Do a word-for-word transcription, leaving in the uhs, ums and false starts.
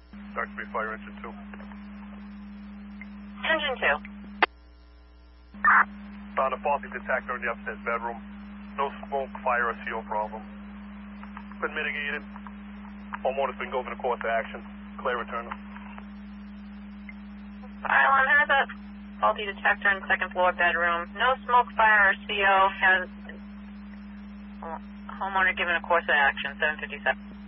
Dark three, fire engine two. Engine two. Found a faulty detector in the upstairs bedroom. No smoke, fire, or C O problem. Been mitigated. Homeowner's been going to the course of action. Clear return. Island has a faulty detector in second floor bedroom. No smoke, fire, or C O. Has homeowner given a course of action. seven fifty-seven.